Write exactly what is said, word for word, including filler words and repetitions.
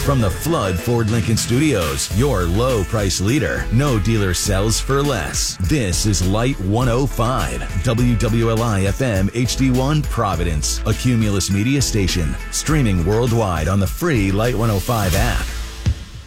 From the Flood Ford Lincoln Studios, your low price leader. No dealer sells for less. This is Light one oh five, W W L I F M H D one Providence, a Cumulus media station, streaming worldwide on the free Light one oh five app.